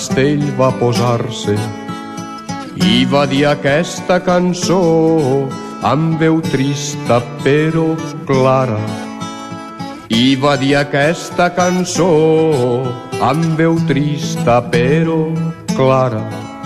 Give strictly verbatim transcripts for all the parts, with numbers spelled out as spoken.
Castell va posar-se i va dir aquesta cançó amb veu trista però clara. I va dir aquesta cançó amb veu trista però clara.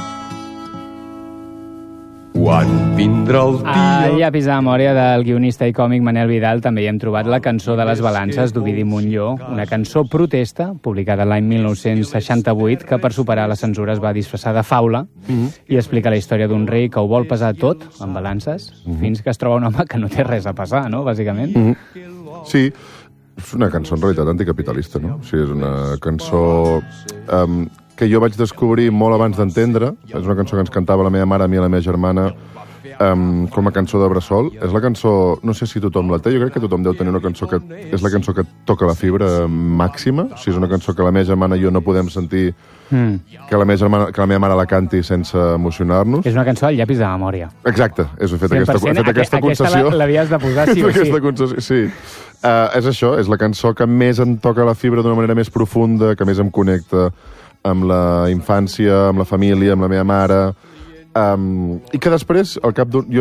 Quan vindrà el dia... A Llapis de memòria del guionista i còmic Manel Vidal també hi hem trobat la cançó de les balances d'Ovidi Montllor, una cançó protesta, publicada l'any mil nou-cents seixanta-vuit, que per superar la censura es va disfressar de faula mm-hmm. i explica la història d'un rei que ho vol pesar tot, amb balances, mm-hmm. fins que es troba un home que no té res a pesar, no?, bàsicament. Mm-hmm. Sí, és una cançó en realitat anticapitalista, no? O sigui, és una cançó... Um, que jo vaig descobrir molt abans d'entendre. És una cançó que ens cantava la meva mare, a mi i la meva germana, um, com a cançó de bressol. És la cançó, no sé si tothom la té, jo crec que tothom deu tenir una cançó que és la cançó que toca la fibra màxima. O sigui, és una cançó que la meva germana i jo no podem sentir mm. que, la meva germana, que la meva mare la canti sense emocionar-nos. És una cançó al llapis de memòria. Exacte, és, he fet aquesta, he fet aquesta concessió. Aquesta l'havies de posar sí o sí. Aquesta concessió, sí. Uh, és això, és la cançó que més em toca la fibra d'una manera més profunda, que més em connecta amb la infància, amb la família, amb la meva mare, um, i que després, al cap d'un... Jo,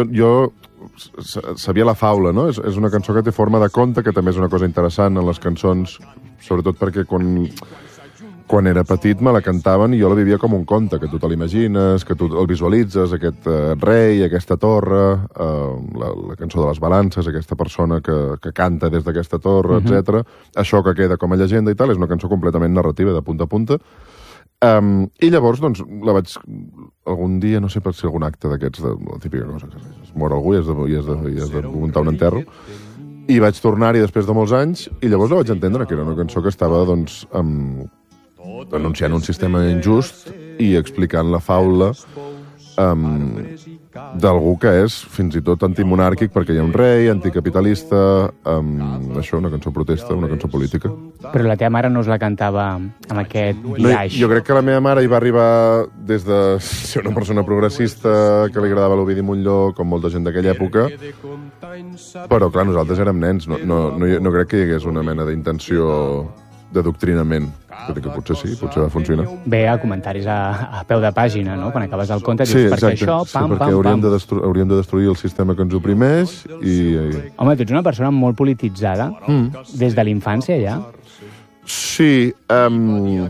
jo sabia la faula, no? És, és una cançó que té forma de conte, que també és una cosa interessant en les cançons, sobretot perquè quan, quan era petit me la cantaven i jo la vivia com un conte, que tu te l'imagines, que tu el visualitzes, aquest uh, rei, aquesta torre, uh, la, la cançó de les balances, aquesta persona que, que canta des d'aquesta torre, uh-huh. etcètera. Això que queda com a llegenda i tal, és una cançó completament narrativa, de punta a punta. Um, I llavors, doncs, la vaig... Algun dia, no sé per si algun acte d'aquests, de, la típica cosa, que es mor algú i has de, i has de, i has de muntar un enterro, i vaig tornar-hi després de molts anys, i llavors la vaig entendre, que era una cançó que estava, doncs, um, denunciant un sistema injust i explicant la faula um, d'algú que és fins i tot antimonàrquic perquè hi ha un rei, anticapitalista, um, això, una cançó protesta, una cançó política. Però la teva mare no us la cantava amb aquest biaix? No, jo crec que la meva mare hi va arribar des de ser una persona progressista, que li agradava l'Ovidi Montllor, com molta gent d'aquella època, però clar, nosaltres érem nens, no, no, no, no crec que hi hagués una mena d'intenció d'adoctrinament. Tot i que potser sí, potser va funcionar. Bé, a comentaris a, a peu de pàgina, no? Quan acabes el conte, dius, sí, perquè exacte. això, pam, sí, perquè pam, hauríem pam. De destru hauríem de destruir el sistema que ens oprimeix i... Home, tu ets una persona molt polititzada, mm. des de l'infància ja. Sí, um,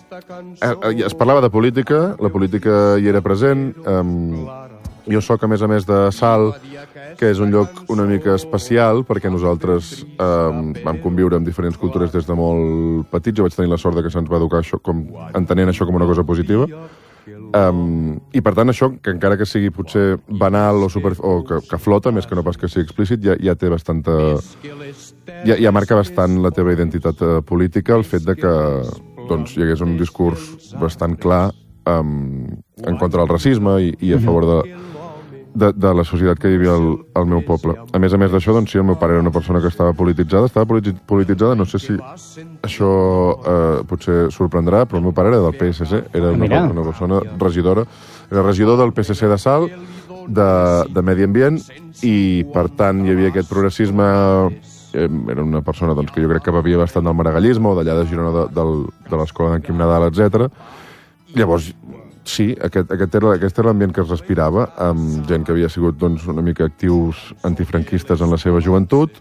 es parlava de política, la política hi era present, um, jo soc, a més a més, de Salt, que és un lloc una mica especial, perquè nosaltres um, vam conviure amb diferents cultures des de molt petits. Jo vaig tenir la sort de que se'ns va educar això com, entenent això com una cosa positiva. Um, I, per tant, això, que encara que sigui potser banal o, super, o que, que flota, més que no pas que sigui explícit, ja, ja té bastanta... Ja, ja marca bastant la teva identitat uh, política, el fet de que doncs, hi hagués un discurs bastant clar um, en contra del racisme i, i a favor de... De, de la societat que hi havia al, al meu poble. A més a més d'això, doncs sí, el meu pare era una persona que estava polititzada. Estava polititzada, no sé si això eh, potser sorprendrà, però el meu pare era del P S C, era una, una persona regidora, era regidor del P S C de Salt, de, de Medi Ambient, i per tant hi havia aquest progressisme, eh, era una persona doncs, que jo crec que bevia bastant del maragallisme, o d'allà de Girona, de, de, de l'escola d'en Quim Nadal, etcètera. Llavors, sí, aquest, aquest era, aquest era l'ambient que es respirava, amb gent que havia sigut doncs, una mica actius antifranquistes en la seva joventut,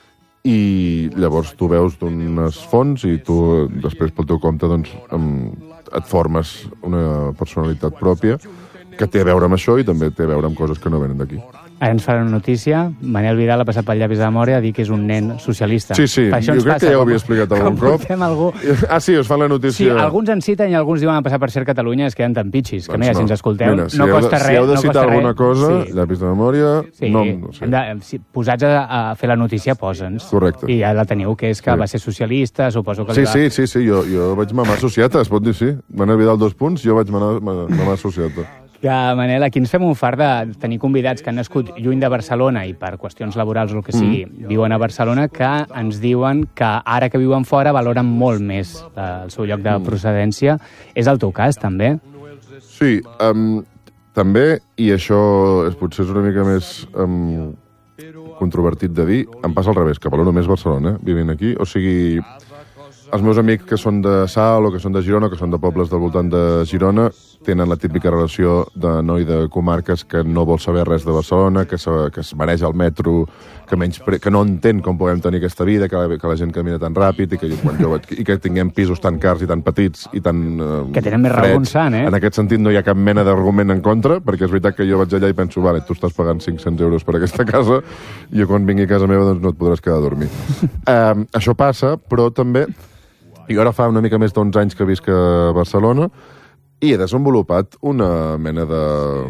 i llavors tu veus d'unes fonts i tu després pel teu compte doncs, et formes una personalitat pròpia que té a veure amb això i també té a veure amb coses que no venen d'aquí. Ara ens farà una notícia. Manel Vidal ha passat pel llapis de memòria a dir que és un nen socialista. Sí, sí, jo crec que ja ho havia explicat algun cop. Algú... Ah, sí, us fan la notícia. Sí, alguns en citen i alguns diuen a passar per Ser Catalunya i es queden tan pitxis, que doncs mira, no. Si ens escolteu, mira, si no costa de, res. Si heu de citar no alguna res. cosa, sí. llapis de memòria, sí. no, no sé. De, si, posats a, a fer la notícia, posa'ns. Correcte. I ja la teniu, que és que sí. va ser socialista, suposo que... Sí, va... sí, sí, sí, jo, jo vaig mamar associata, es pot dir, sí. Manel Vidal dos punts, jo vaig mamar, mamar associata. Que, Manel, aquí ens fem un fart de tenir convidats que han nascut lluny de Barcelona i per qüestions laborals o el que sigui, mm. viuen a Barcelona, que ens diuen que ara que viuen fora valoren molt més el seu lloc de procedència. Mm. És el teu cas, també? Sí, um, també, i això és, potser és una mica més um, controvertit de dir, em passa al revés, que valoro més Barcelona, vivint aquí. O sigui, els meus amics que són de Salt o que són de Girona o que són de pobles del voltant de Girona tenen la típica relació de noi de comarques que no vol saber res de Barcelona, que, se, que es mareja al metro, que, menys, que no entén com podem tenir aquesta vida, que la, que la gent camina tan ràpid i que, quan jo vaig, i que tinguem pisos tan cars i tan petits i tan uh, que tenen més raó un sant, eh? En aquest sentit no hi ha cap mena d'argument en contra, perquè és veritat que jo vaig allà i penso, vale, tu estàs pagant cinc-cents euros per aquesta casa i jo quan vingui a casa meva doncs no et podràs quedar a dormir. um, això passa, però també jo ara fa una mica més d'onze anys que visc a Barcelona i he desenvolupat una mena de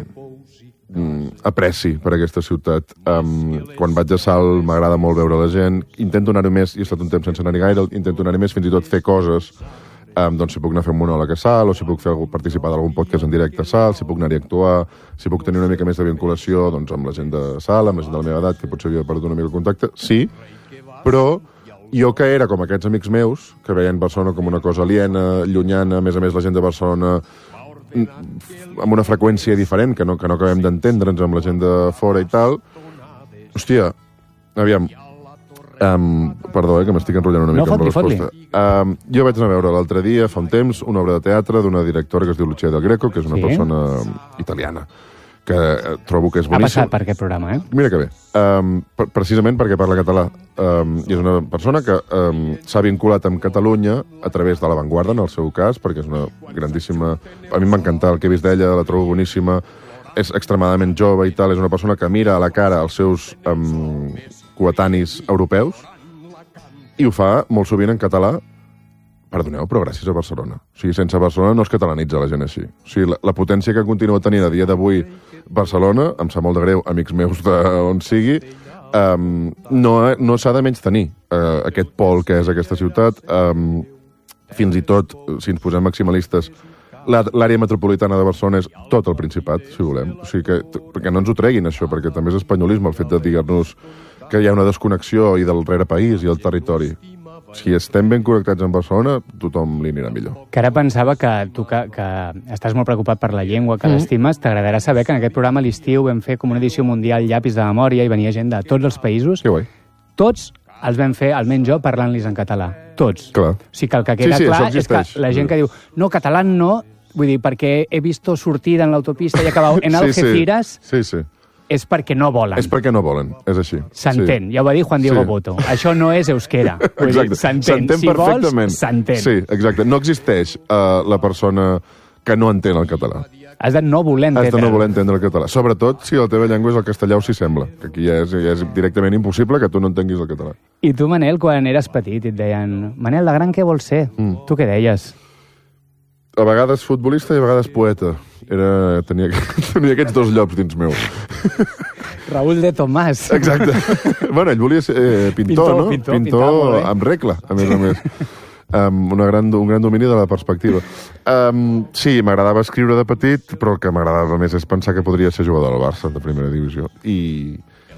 mm, apreci per aquesta ciutat. Um, quan vaig a Salt m'agrada molt veure la gent, intento anar-hi més, i he estat un temps sense anar-hi gaire, intento anar-hi més, fins i tot fer coses, um, doncs si puc anar a fer un monòleg a Salt, o si puc fer algú, participar d'algun podcast en directe a Salt, si puc anar-hi a actuar, si puc tenir una mica més de vinculació doncs, amb la gent de Salt, amb la gent de la meva edat, que potser havia perdut una mica el contacte, sí, però jo que era com aquests amics meus, que veien Barcelona com una cosa aliena, llunyana, a més a més la gent de Barcelona amb una freqüència diferent, que no, que no acabem d'entendre'ns amb la gent de fora i tal, hòstia, aviam, um, perdó, eh, que m'estic enrotllant una no, mica amb la fot-li, resposta. Um, jo vaig anar a veure l'altre dia, fa un temps, una obra de teatre d'una directora que es diu Lucia Del Greco, que és una sí? persona italiana, que eh, trobo que és ha boníssim. passat per aquest programa, eh? Mira que bé. Um, per, precisament perquè parla català. Um, I és una persona que um, s'ha vinculat amb Catalunya a través de La Vanguardia, en el seu cas, perquè és una grandíssima... A mi m'ha encantat el que he vist d'ella, la trobo boníssima, és extremadament jove i tal, és una persona que mira a la cara els seus um, coetanis europeus i ho fa molt sovint en català. Perdoneu, però gràcies a Barcelona. O sigui, sense Barcelona no es catalanitza la gent així. O sigui, la, la potència que continua tenint a dia d'avui Barcelona, em sap molt de greu, amics meus d'on sigui, um, no, no s'ha de menys tenir uh, aquest pol que és aquesta ciutat. Um, fins i tot, si ens posem maximalistes, l'àrea metropolitana de Barcelona és tot el Principat, si volem. O sigui que, perquè no ens ho treguin, això, perquè també és espanyolisme el fet de dir-nos que hi ha una desconnexió i del rere país i el territori. Si estem ben connectats amb Barcelona, tothom li anirà millor. Que ara pensava que tu, que, que estàs molt preocupat per la llengua, que mm. l'estimes, t'agradarà saber que en aquest programa a l'estiu vam fer com una edició mundial llapis de memòria i venia gent de tots els països. Que guai. Tots els vam fer, almenys jo, parlant-los en català. Tots. Clar. O sigui que el que queda sí, sí, clar és que la gent que diu no, català no, vull dir, perquè he vist sortida en l'autopista i acabat en Algeciras... Sí, sí. sí. És perquè no volen. És perquè no volen, és així. S'entén, sí. ja ho va dir Juan Diego sí. Boto. Això no és euskera. Exacte, s'entén si perfectament. Vols, s'entén. Sí, exacte. No existeix uh, la persona que no entén el català. Has de no voler entendre. Has de no voler entendre el català. Sobretot si la teva llengua és el castellà o si sembla, que aquí ja és, ja és directament impossible que tu no entenguis el català. I tu, Manel, quan eres petit i et deien Manel, de gran què vols ser? Mm. Tu què deies? A vegades futbolista i a vegades poeta. Era, tenia, tenia aquests dos llocs dins meu. Raúl de Tomàs. Exacte. Bueno, ell volia ser eh, pintor, pintor, no? Pintor, pintor pintor amb regla, a més a més. Um, una gran, un gran domini de la perspectiva. Um, sí, m'agradava escriure de petit, però el que m'agradava més és pensar que podria ser jugador del Barça, de primera divisió. I...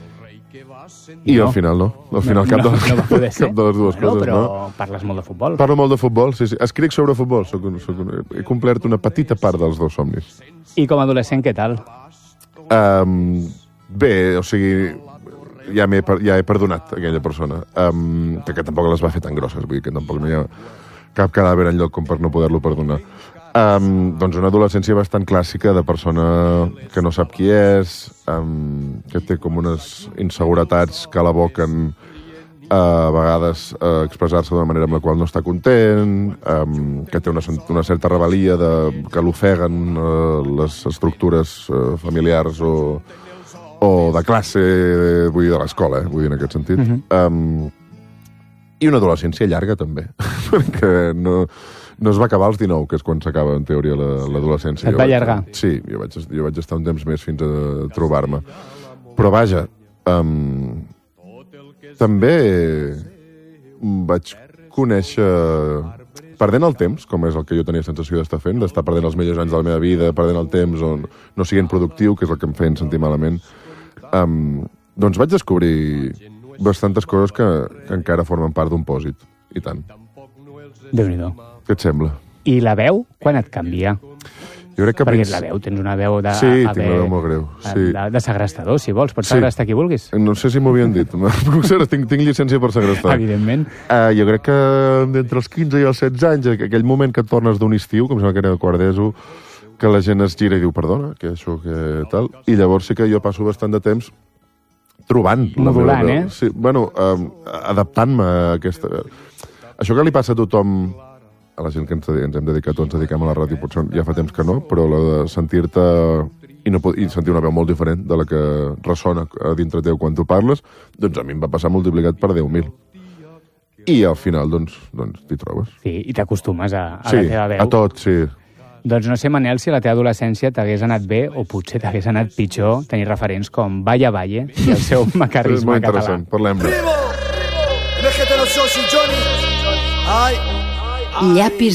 I no. al final no. Al final no, cap, no, de les, no cap de les dues no, coses, però no? parles molt de futbol. Parlo molt de futbol, sí, sí. Escric sobre futbol. Soc, soc, he complert una petita part dels dos somnis. I com a adolescent, què tal? Um, bé, o sigui, ja, he, ja he perdonat aquella persona, um, que, que tampoc les va fer tan grosses, vull dir que tampoc no hi ha cap cadàver enlloc com per no poder-lo perdonar. Um, doncs una adolescència bastant clàssica de persona que no sap qui és, um, que té com unes inseguretats que l'aboquen uh, a vegades a expressar-se d'una manera amb la qual no està content, um, que té una, una certa rebel·lia de, que l'ofeguen uh, les estructures uh, familiars o, o de classe, vull dir, de l'escola, eh, vull dir, en aquest sentit. Uh-huh. um, I una adolescència llarga, també, perquè no... No es va acabar als dinou, que és quan s'acaba, en teoria, l'adolescència. Et va allargar? Sí, jo vaig, jo vaig estar un temps més fins a trobar-me. Però vaja, um, també vaig conèixer, perdent el temps, com és el que jo tenia sensació d'estar fent, d'estar perdent els millors anys de la meva vida, perdent el temps o no siguent productiu, que és el que em feien sentir malament, um, doncs vaig descobrir bastantes coses que, que encara formen part d'un pòsit, i tant. Déu-n'hi-do. Què et sembla? I la veu, quan et canvia? Jo crec que Perquè princ- la veu, tens una veu de... Sí, a, a tinc una veu molt greu, sí. De, de segrestador, si vols. Pots Sí. segrestar qui vulguis. No sé si m'ho havien dit. tinc, tinc llicència per segrestar. Evidentment. Uh, jo crec que d'entre els quinze i els setze anys, aquell moment que et tornes d'un estiu, com sembla que era el quart d'ESO, que la gent es gira i diu, perdona, que això, que tal... I llavors sí que jo passo bastant de temps trobant la meva Modulant, veu. eh? Sí, bueno, um, adaptant-me a aquesta... Això que li passa a tothom, a la gent que ens, ens hem dedicat o ens dediquem a la ràdio, potser ja fa temps que no, però la de sentir-te i, no, pot- i sentir una veu molt diferent de la que ressona a dintre teu quan tu parles, doncs a mi em va passar multiplicat per deu mil. I al final, doncs, doncs t'hi trobes. Sí, i t'acostumes a, a Sí, la teva veu. a tot, sí. Doncs no sé, Manel, si a la teva adolescència t'hagués anat bé o potser t'hagués anat pitjor tenir referents com Vaya Valle i el seu És macarrisme molt català. interessant, parlem-ne. Primo, déjate los socios, Johnny. Ay. Llapis